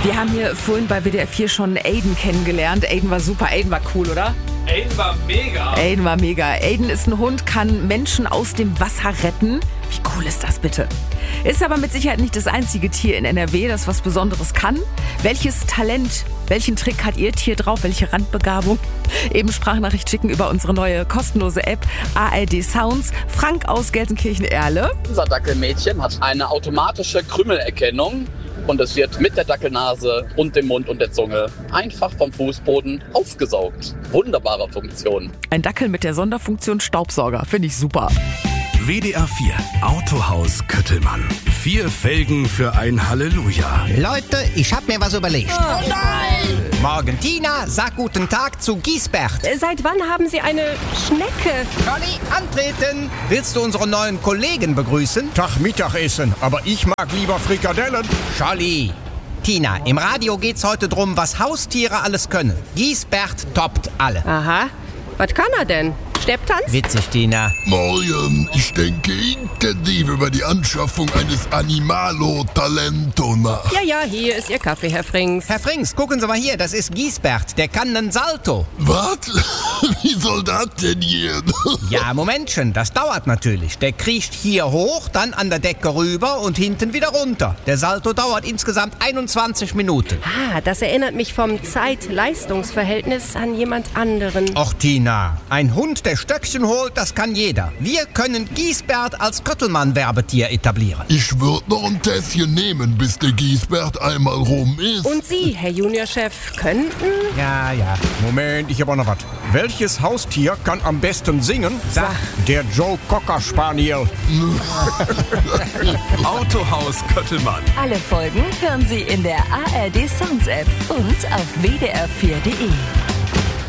Wir haben hier vorhin bei WDR 4 schon Aiden kennengelernt. Aiden war super, Aiden war cool, oder? Aiden war mega. Aiden war mega. Aiden ist ein Hund, kann Menschen aus dem Wasser retten. Wie cool ist das bitte? Ist aber mit Sicherheit nicht das einzige Tier in NRW, das was Besonderes kann. Welches Talent, welchen Trick hat Ihr Tier drauf? Welche Randbegabung? Eben Sprachnachricht schicken über unsere neue kostenlose App ARD Sounds. Frank aus Gelsenkirchen-Erle. Unser Dackelmädchen hat eine automatische Krümelerkennung und es wird mit der Dackelnase und dem Mund und der Zunge einfach vom Fußboden aufgesaugt. Wunderbare Funktion. Ein Dackel mit der Sonderfunktion Staubsauger. Finde ich super. WDR 4 Autohaus Köttelmann. 4 Felgen für ein Halleluja. Leute, ich hab mir was überlegt. Oh nein! Morgen, Tina, sag guten Tag zu Giesbert. Seit wann haben Sie eine Schnecke? Conny, antreten. Willst du unseren neuen Kollegen begrüßen? Tag Mittagessen, aber ich mag lieber Frikadellen. Scholli. Tina, im Radio geht's heute drum, was Haustiere alles können. Giesbert toppt alle. Aha. Was kann er denn? Stepptanz? Witzig, Tina. Morgen, ich denke intensiv über die Anschaffung eines Animalo-Talento nach. Ja, hier ist Ihr Kaffee, Herr Frings. Herr Frings, gucken Sie mal hier, das ist Giesbert, der kann einen Salto. Was? Wie soll das denn gehen? Ja, Momentchen, das dauert natürlich. Der kriecht hier hoch, dann an der Decke rüber und hinten wieder runter. Der Salto dauert insgesamt 21 Minuten. Das erinnert mich vom Zeit-Leistungs-Verhältnis an jemand anderen. Och, Tina, ein Hund, der Stöckchen holt, das kann jeder. Wir können Giesbert als Köttelmann-Werbetier etablieren. Ich würde noch ein Tässchen nehmen, bis der Giesbert einmal rum ist. Und Sie, Herr Juniorchef, könnten? Ja. Moment, ich hab auch noch was. Welches Haustier kann am besten singen? Sag. Der Joe Cocker Spaniel. Autohaus Köttelmann. Alle Folgen hören Sie in der ARD Sounds App und auf wdr4.de.